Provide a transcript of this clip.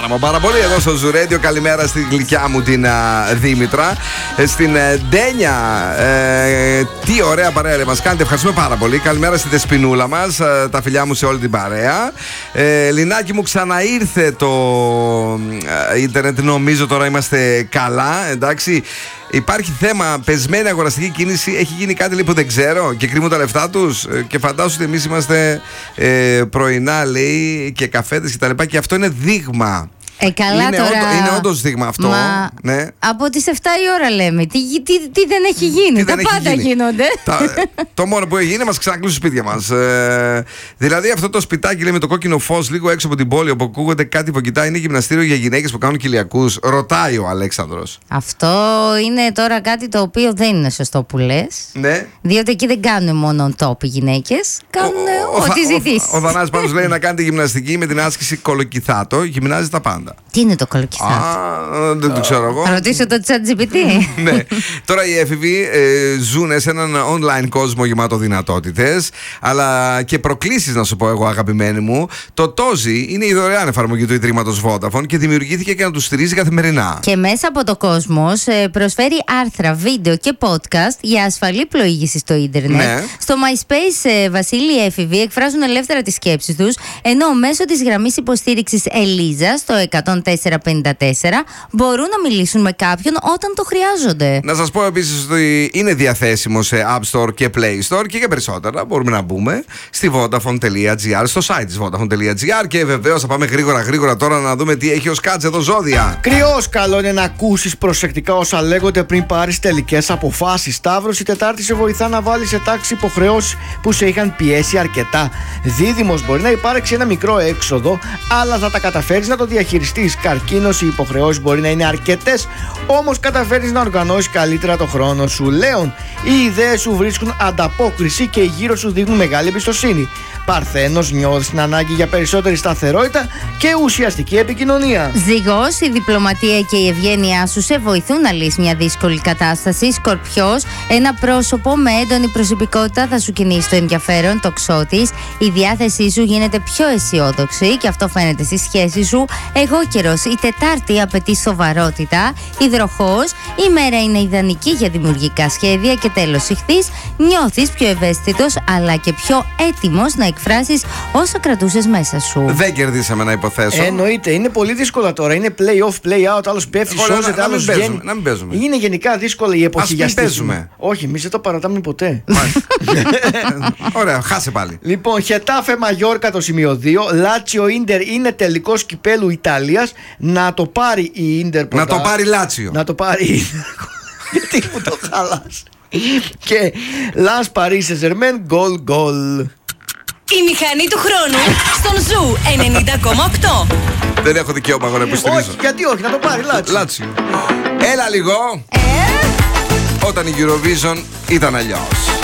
πάρα πολύ εδώ στο Zoo Radio. Καλημέρα στη γλυκιά μου την Δήμητρα. Στην Ντένια. Τι ωραία παρέα μας κάνετε. Ευχαριστούμε πάρα πολύ. Καλημέρα στη Δεσποινούλα μας. Τα φιλιά μου σε όλη την παρέα. Λινάκι μου, ξαναήρθε το ίντερνετ. Νομίζω τώρα είμαστε καλά. Εντάξει. Υπάρχει θέμα, πεσμένη αγοραστική κίνηση. Έχει γίνει κάτι λέει που δεν ξέρω και κρύβουν τα λεφτά τους. Και φαντάσου ότι εμείς είμαστε πρωινά, λέει, και καφέδες και τα λοιπά. Και αυτό είναι δείγμα. Καλά είναι όντως δείγμα αυτό. Ναι. Από τις 7 η ώρα λέμε. Τι δεν έχει γίνει. Τα πάντα γίνονται. Το μόνο που έγινε μας ξανακλείσουν σπίτια μας. Δηλαδή αυτό το σπιτάκι λέει με το κόκκινο φως λίγο έξω από την πόλη όπου ακούγονται κάτι που κοιτάει. Είναι γυμναστήριο για γυναίκες που κάνουν κοιλιακούς. Ρωτάει ο Αλέξανδρος. Αυτό είναι τώρα κάτι το οποίο δεν είναι σωστό που λες. Ναι. Διότι εκεί δεν κάνουν μόνο top οι γυναίκες. Κάνουν ό,τι ζητήσεις. Ο Δανάς πάντως λέει να κάνετε γυμναστική με την άσκηση κολοκυθάτο. Γυμνάζει τα πάντα. Τι είναι το κολοκυθάτο? Δεν το ξέρω εγώ. Θα ρωτήσω το ChatGPT. Ναι. Τώρα οι έφηβοι ζουν σε έναν online κόσμο γεμάτο δυνατότητες, αλλά και προκλήσεις, να σου πω εγώ, αγαπημένη μου. Το Tozi είναι η δωρεάν εφαρμογή του Ιδρύματος Vodafone και δημιουργήθηκε για να τους στηρίζει καθημερινά. Και μέσα από το Κόσμος προσφέρει άρθρα, βίντεο και podcast για ασφαλή πλοήγηση στο ίντερνετ. Ναι. Στο MySpace, Βασίλη, οι έφηβοι εκφράζουν ελεύθερα τις σκέψεις τους, ενώ μέσω της γραμμής υποστήριξης Ελίζα στο 10454 μπορούν να μιλήσουν με κάποιον όταν το χρειάζονται. Να σας πω επίσης ότι είναι διαθέσιμο σε App Store και Play Store και για περισσότερα μπορούμε να μπούμε στη Vodafone.gr, στο site της Vodafone.gr και βεβαίως θα πάμε γρήγορα τώρα να δούμε τι έχει ο Σκάτς εδώ, ζώδια. Κρυός, καλό είναι να ακούσεις προσεκτικά όσα λέγονται πριν πάρεις τελικές αποφάσεις. Σταύρος, η Τετάρτη σε βοηθά να βάλεις σε τάξη υποχρεώσεις που σε είχαν πιέσει αρκετά. Δίδυμος, μπορεί να υπάρξει ένα μικρό έξοδο, αλλά θα τα καταφέρεις να το διαχειριστείς. Καρκίνος, οι υποχρεώσεις μπορεί να είναι αρκετές, όμως καταφέρεις να οργανώσεις καλύτερα το χρόνο σου. Λέων, οι ιδέες σου βρίσκουν ανταπόκριση και γύρω σου δείχνουν μεγάλη εμπιστοσύνη. Παρθένος, νιώθεις την ανάγκη για περισσότερη σταθερότητα και ουσιαστική επικοινωνία. Ζυγός, η διπλωματία και η ευγένειά σου σε βοηθούν να λύσεις μια δύσκολη κατάσταση. Σκορπιός, ένα πρόσωπο με έντονη προσωπικότητα θα σου κινήσει το ενδιαφέρον. Τοξότης, η διάθεσή σου γίνεται πιο αισιόδοξη και αυτό φαίνεται στη σχέση σου. Εγώκερος, η Τετάρτη απαιτεί σοβαρότητα. Υδροχόος, η μέρα είναι ιδανική για δημιουργικά σχέδια. Και τέλος, Ιχθύς, νιώθεις πιο ευαίσθητος αλλά και πιο έτοιμος να εκφράσεις όσα κρατούσες μέσα σου. Δεν κερδίσαμε να υποθέσω. Εννοείται, είναι πολύ δύσκολα τώρα. Είναι play off, play out, άλλος πέφτει, σώζεται, άλλος βγαίνει. Να μην παίζουμε. Είναι γενικά δύσκολα η εποχή για παίζουμε. Όχι, εμείς δεν το παρατάμε ποτέ. Ωραία, χάσε πάλι. Λοιπόν, Χετάφε Μαγιόρκα το σημείο 2. Λάτσιο Ίντερ είναι τελικός κυπέλου Ιταλίας. Να το πάρει η Ίντερ πρώτα. Να το πάρει Λάτσιο. Να το πάρει η Ίντερ. Γιατί μου το χαλάς. Και Λας Παρί σε Ζερμέν, γκολ. Η μηχανή του χρόνου στον Ζου 90,8. Δεν έχω δικαίωμα εγώ να υποστηρίζω. Όχι, γιατί όχι, να το πάρει Λάτσιο. Έλα λίγο. Όταν η Eurovision ήταν αλλιώς.